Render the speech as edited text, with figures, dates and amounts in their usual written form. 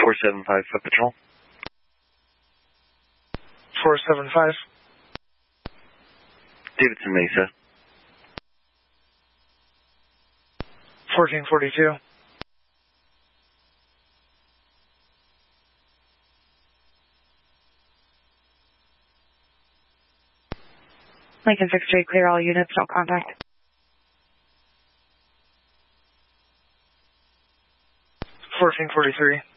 475 Foot Patrol. 475. Davidson Mesa. 1442. Lincoln 6 J, clear all units, no contact. 1443.